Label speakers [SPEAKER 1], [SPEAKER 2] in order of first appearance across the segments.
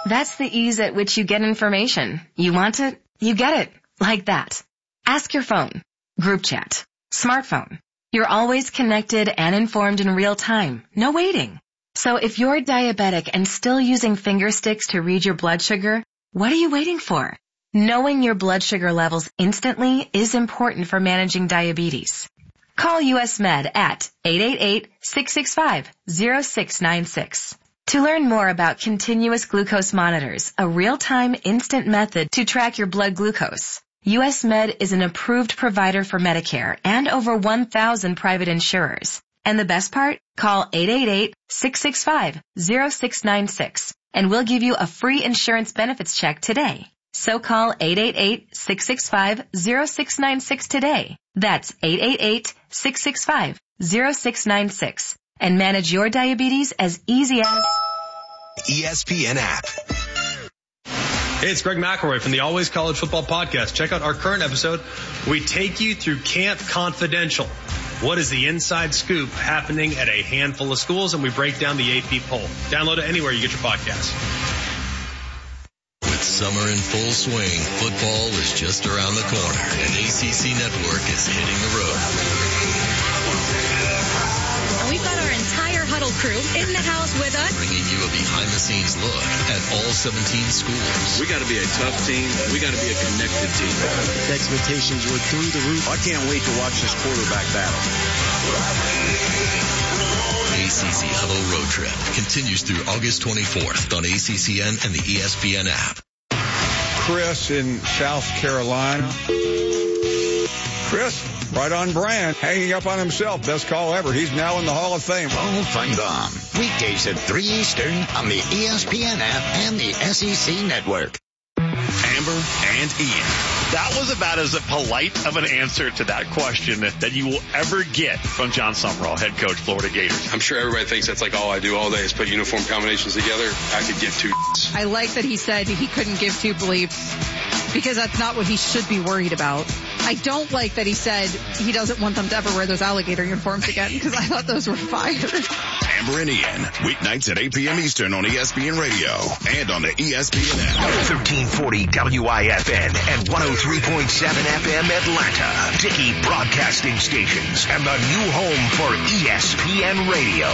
[SPEAKER 1] That's the ease at which you get information. You want it, you get it. Like that. Ask your phone. Group chat. Smartphone. You're always connected and informed in real time. No waiting. So if you're diabetic and still using finger sticks to read your blood sugar, what are you waiting for? Knowing your blood sugar levels instantly is important for managing diabetes. Call US Med at 888-665-0696. To learn more about continuous glucose monitors, a real-time instant method to track your blood glucose, US Med is an approved provider for Medicare and over 1,000 private insurers. And the best part? Call 888-665-0696 and we'll give you a free insurance benefits check today. So call 888-665-0696 today. That's 888-665-0696 and manage your diabetes as easy as
[SPEAKER 2] ESPN app.
[SPEAKER 3] Hey, it's Greg McElroy from the Always College Football Podcast. Check out our current episode. We take you through Camp Confidential. What is the inside scoop happening at a handful of schools? And we break down the AP poll. Download it anywhere you get your podcast.
[SPEAKER 2] With summer in full swing, football is just around the corner, and ACC Network is hitting the road.
[SPEAKER 4] We've got our entire Huddle crew in the house with us,
[SPEAKER 2] Bringing you a behind-the-scenes look at all 17 schools.
[SPEAKER 5] We got to be a tough team. We got to be a connected team.
[SPEAKER 6] The expectations were through the roof.
[SPEAKER 5] I can't wait to watch this quarterback battle.
[SPEAKER 2] ACC Huddle Road Trip continues through August 24th on ACCN and the ESPN app.
[SPEAKER 7] Chris in South Carolina. Chris, right on brand, hanging up on himself. Best call ever. He's now in the Hall of Fame.
[SPEAKER 8] Paul Feinbaum, weekdays at 3 Eastern on the ESPN app and the SEC Network.
[SPEAKER 9] Amber and Ian. That was about as polite of an answer to that question that you will ever get from John Summerall, head coach, Florida Gators.
[SPEAKER 10] I'm sure everybody thinks that's like all I do all day is put uniform combinations together. I could give two.
[SPEAKER 11] I like that he said he couldn't give two bleeps because that's not what he should be worried about. I don't like that he said he doesn't want them to ever wear those alligator uniforms again because I thought those were fire.
[SPEAKER 9] Amber and Ian, weeknights at 8 p.m. Eastern on ESPN Radio and on the ESPN app.
[SPEAKER 12] 1340 WIFN and 103.7 FM Atlanta. Dickey Broadcasting Stations and the new home for ESPN Radio.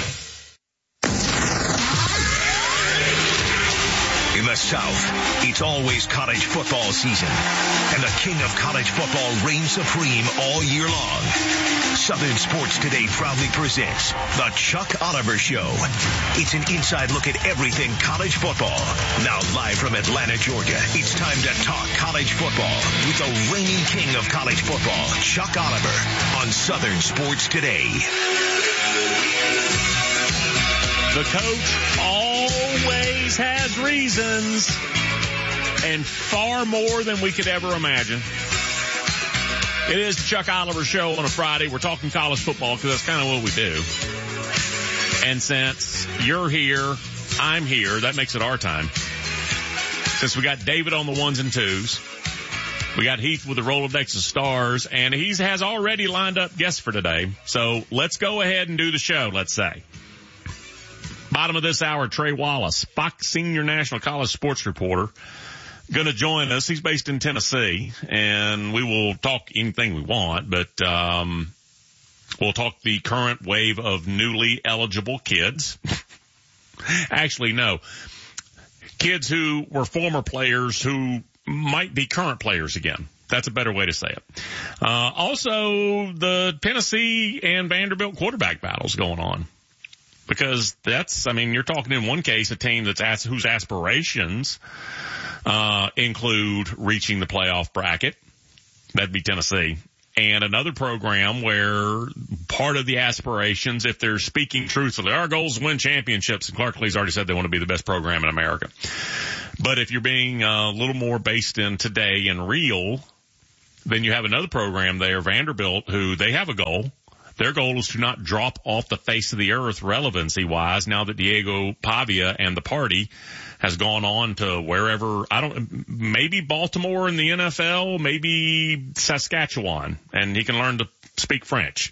[SPEAKER 12] In the South, it's always college football season, and the king of college football reigns supreme all year long. Southern Sports Today proudly presents The Chuck Oliver Show. It's an inside look at everything college football. Now live from Atlanta, Georgia, it's time to talk college football with the reigning king of college football, Chuck Oliver, on Southern Sports Today.
[SPEAKER 13] The coach always has reasons, and far more than we could ever imagine. It is the Chuck Oliver Show on a Friday. We're talking college football because that's kind of what we do. And since you're here, I'm here, that makes it our time. Since we got David on the ones and twos, we got Heath with the Rolodex of stars, and he has already lined up guests for today. So let's go ahead and do the show, let's say. Bottom of this hour, Trey Wallace, Fox Senior National College Sports Reporter, going to join us. He's based in Tennessee, and we will talk anything we want, but we'll talk the current wave of newly eligible kids. Actually, no. Kids who were former players who might be current players again. That's a better way to say it. Also, the Tennessee and Vanderbilt quarterback battles going on. Because you're talking in one case a team whose aspirations include reaching the playoff bracket. That'd be Tennessee. And another program where part of the aspirations, if they're speaking truthfully, our goal is to win championships. And Clark Lee's already said they want to be the best program in America. But if you're being a little more based in today and real, then you have another program there, Vanderbilt, who they have a goal. Their goal is to not drop off the face of the earth relevancy-wise now that Diego Pavia and the party has gone on to wherever, maybe Baltimore in the NFL, maybe Saskatchewan, and he can learn to speak French.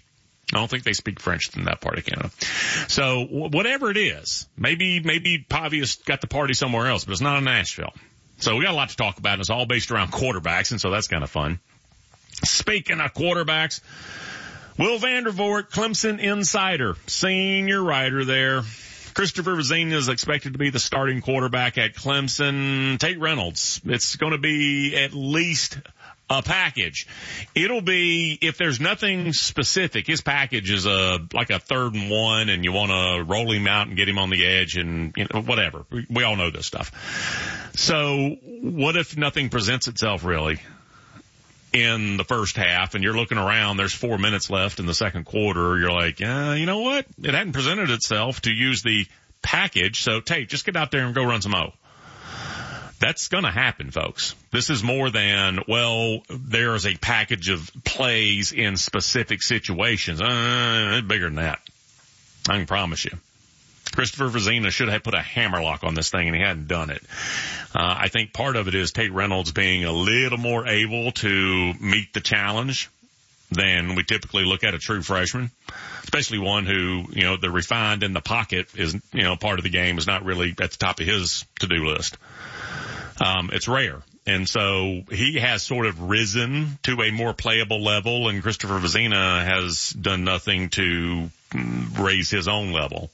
[SPEAKER 13] I don't think they speak French in that part of Canada. So whatever it is, maybe Pavia's got the party somewhere else, but it's not in Nashville. So we got a lot to talk about, and it's all based around quarterbacks, and so that's kind of fun. Speaking of quarterbacks, Will Vandervoort, Clemson Insider, senior writer there. Christopher Vezina is expected to be the starting quarterback at Clemson. Tate Reynolds, it's going to be at least a package. It'll be, if there's nothing specific, his package is like a 3rd and 1, and you want to roll him out and get him on the edge and, you know, whatever. We all know this stuff. So what if nothing presents itself really in the first half and you're looking around, there's 4 minutes left in the second quarter. You're like, you know what? It hadn't presented itself to use the package. So Tate, just get out there and go run some O. That's going to happen, folks. This is more than, well, there's a package of plays in specific situations. It's bigger than that. I can promise you. Christopher Vezina should have put a hammerlock on this thing, and he hadn't done it. I think part of it is Tate Reynolds being a little more able to meet the challenge than we typically look at a true freshman, especially one who, you know, the refined in the pocket is, you know, part of the game is not really at the top of his to-do list. It's rare. And so he has sort of risen to a more playable level, and Christopher Vezina has done nothing to raise his own level.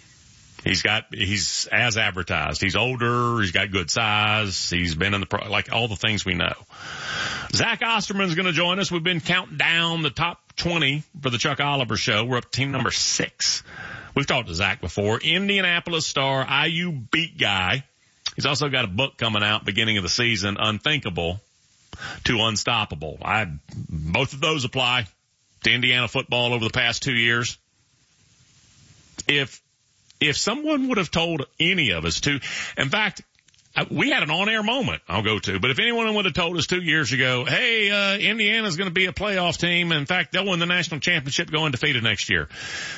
[SPEAKER 13] He's as advertised. He's older. He's got good size. He's been in like all the things we know. Zach Osterman's going to join us. We've been counting down the top 20 for the Chuck Oliver Show. We're up to team number 6. We've talked to Zach before. Indianapolis star, IU beat guy. He's also got a book coming out beginning of the season, Unthinkable to Unstoppable. Both of those apply to Indiana football over the past 2 years. If someone would have told any of us to, in fact, we had an on-air moment I'll go to, but if anyone would have told us 2 years ago, hey, Indiana's going to be a playoff team. In fact, they'll win the national championship, go undefeated next year.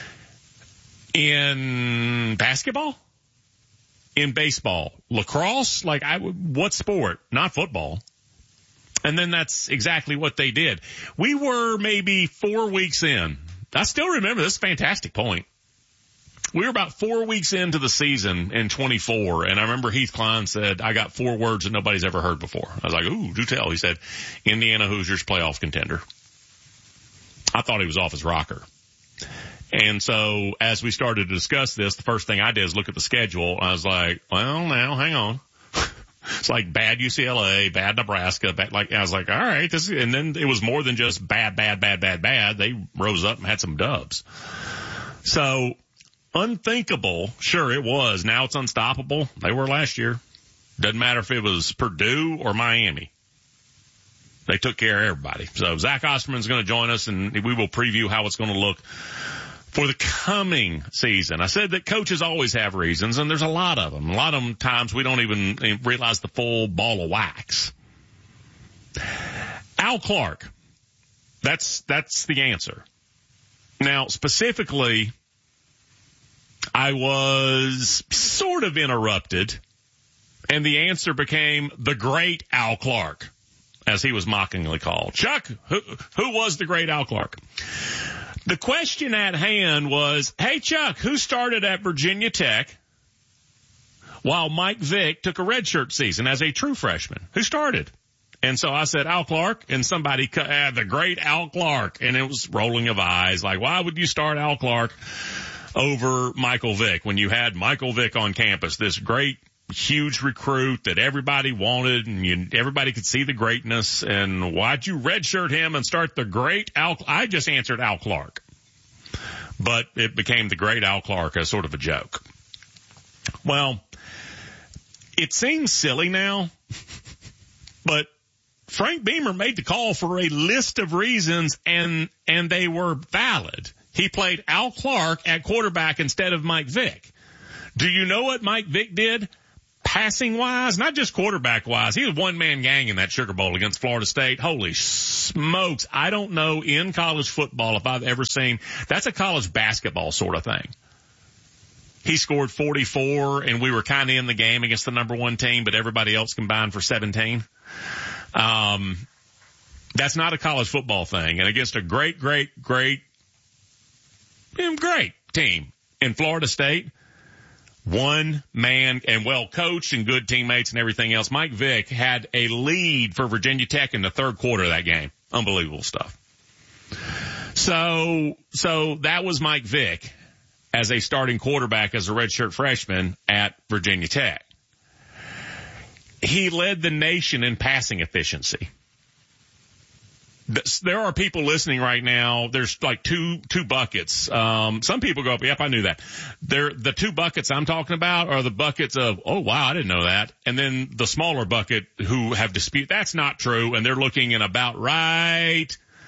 [SPEAKER 13] In basketball? In baseball? Lacrosse? What sport? Not football. And then that's exactly what they did. We were maybe 4 weeks in. I still remember this fantastic point. We were about 4 weeks into the season in 24, and I remember Heath Klein said, I got 4 words that nobody's ever heard before. I was like, ooh, do tell. He said, Indiana Hoosiers playoff contender. I thought he was off his rocker. And so as we started to discuss this, the first thing I did is look at the schedule. I was like, well, now, hang on. It's like bad UCLA, bad Nebraska, I was like, all right, and then it was more than just bad. They rose up and had some dubs. So, unthinkable, sure it was. Now it's unstoppable. They were last year. Doesn't matter if it was Purdue or Miami. They took care of everybody. So Zach Osterman's going to join us, and we will preview how it's going to look for the coming season. I said that coaches always have reasons, and there's a lot of them. A lot of them times we don't even realize the full ball of wax. Al Clark. That's the answer. Now, specifically, I was sort of interrupted, and the answer became the great Al Clark, as he was mockingly called. Chuck, who was the great Al Clark? The question at hand was, hey, Chuck, who started at Virginia Tech while Mike Vick took a redshirt season as a true freshman? Who started? And so I said, Al Clark, and somebody, the great Al Clark, and it was rolling of eyes, like, why would you start Al Clark over Michael Vick when you had Michael Vick on campus, this great, huge recruit that everybody wanted and everybody could see the greatness, and why'd you redshirt him and start the great Al? I just answered Al Clark, but it became the great Al Clark as sort of a joke. Well, it seems silly now, but Frank Beamer made the call for a list of reasons, and they were valid. He played Al Clark at quarterback instead of Mike Vick. Do you know what Mike Vick did? Passing-wise, not just quarterback-wise. He was a one-man gang in that Sugar Bowl against Florida State. Holy smokes. I don't know in college football if I've ever seen. That's a college basketball sort of thing. He scored 44, and we were kind of in the game against the number 1 team, but everybody else combined for 17. That's not a college football thing. And against a great Great team in Florida State. One man and well coached and good teammates and everything else. Mike Vick had a lead for Virginia Tech in the third quarter of that game. Unbelievable stuff. So that was Mike Vick as a starting quarterback as a redshirt freshman at Virginia Tech. He led the nation in passing efficiency. There are people listening right now. There's like two buckets. Some people go, yep, I knew that. The two buckets I'm talking about are the buckets of, oh wow, I didn't know that. And then the smaller bucket who have dispute. That's not true. And they're looking in about right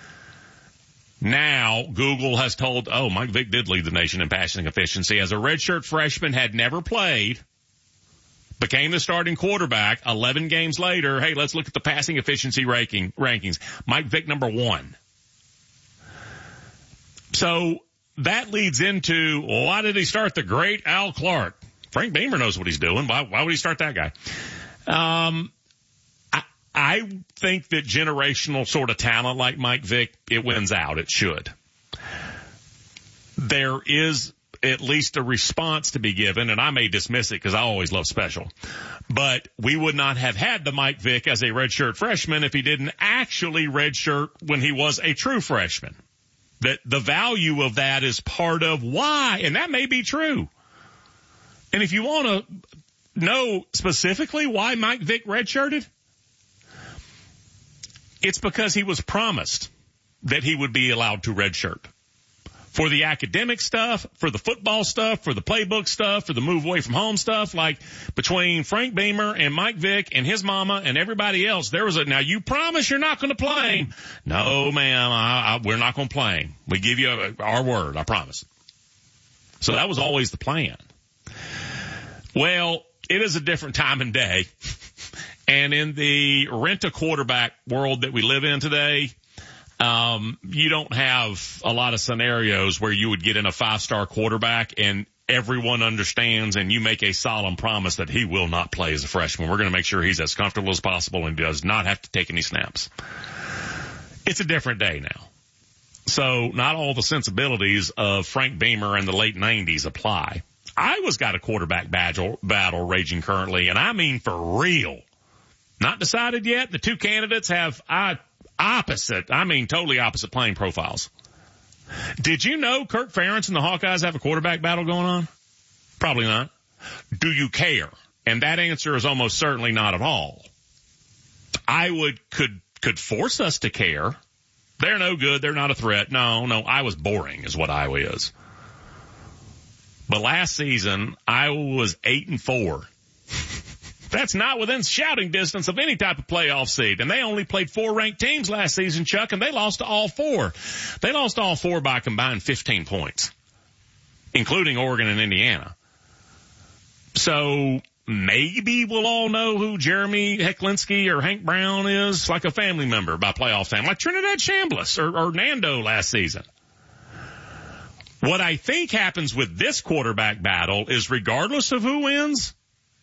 [SPEAKER 13] now. Google has told, oh, Mike Vick did lead the nation in passing efficiency as a redshirt freshman, had never played. Became the starting quarterback 11 games later. Hey, let's look at the passing efficiency rankings. Mike Vick, number 1. So that leads into, why did he start the great Al Clark? Frank Beamer knows what he's doing. Why would he start that guy? I think that generational sort of talent like Mike Vick, it wins out. It should. There is at least a response to be given, and I may dismiss it because I always love special. But we would not have had the Mike Vick as a redshirt freshman if he didn't actually redshirt when he was a true freshman. That the value of that is part of why, and that may be true. And if you want to know specifically why Mike Vick redshirted, it's because he was promised that he would be allowed to redshirt. For the academic stuff, for the football stuff, for the playbook stuff, for the move away from home stuff, like between Frank Beamer and Mike Vick and his mama and everybody else, there was now you promise you're not going to play him. No, ma'am, we're not going to play him. We give you our word, I promise. So that was always the plan. Well, it is a different time and day. And in the rent-a-quarterback world that we live in today, you don't have a lot of scenarios where you would get in a 5-star quarterback and everyone understands and you make a solemn promise that he will not play as a freshman. We're going to make sure he's as comfortable as possible and does not have to take any snaps. It's a different day now. So not all the sensibilities of Frank Beamer in the late 90s apply. Iowa's got a quarterback battle raging currently, and I mean for real. Not decided yet. The two candidates have totally opposite playing profiles. Did you know Kirk Ferentz and the Hawkeyes have a quarterback battle going on? Probably not. Do you care? And that answer is almost certainly not at all. Iowa could force us to care. They're no good. They're not a threat. No, Iowa's boring is what Iowa is. But last season, Iowa was 8-4. That's not within shouting distance of any type of playoff seed. And they only played 4 ranked teams last season, Chuck, and they lost to all 4. They lost all 4 by a combined 15 points, including Oregon and Indiana. So maybe we'll all know who Jeremy Hecklinski or Hank Brown is, like a family member by playoff time, like Trinidad Chambliss or Nando last season. What I think happens with this quarterback battle is regardless of who wins,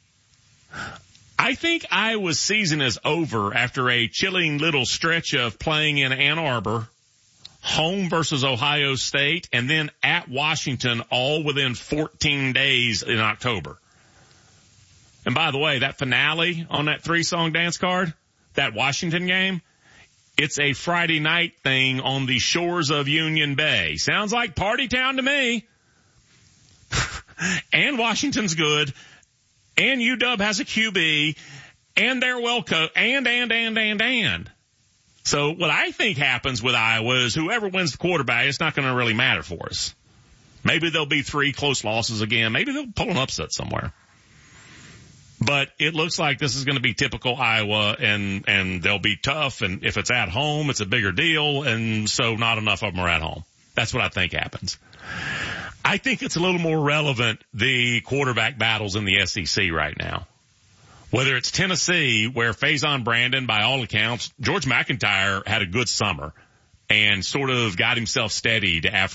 [SPEAKER 13] I think Iowa's season is over after a chilling little stretch of playing in Ann Arbor, home versus Ohio State, and then at Washington all within 14 days in October. And by the way, that finale on that 3-song dance card, that Washington game, it's a Friday night thing on the shores of Union Bay. Sounds like party town to me. And Washington's good. And UW has a QB, and they're well coached, and. So what I think happens with Iowa is whoever wins the quarterback, it's not going to really matter for us. Maybe there'll be 3 close losses again. Maybe they'll pull an upset somewhere. But it looks like this is going to be typical Iowa, and they'll be tough, and if it's at home, it's a bigger deal, and so not enough of them are at home. That's what I think happens. I think it's a little more relevant, the quarterback battles in the SEC right now. Whether it's Tennessee, where Faison Brandon, by all accounts, George McIntyre had a good summer and sort of got himself steadied after